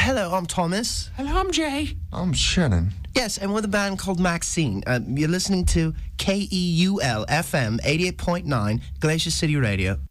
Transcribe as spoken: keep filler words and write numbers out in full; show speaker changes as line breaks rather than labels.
hello, I'm Thomas.
Hello, I'm Jay.
I'm Shannon.
Yes, and we're the band called Maxine. Uh, you're listening to K E U L F M eighty-eight point nine, Glacier City Radio.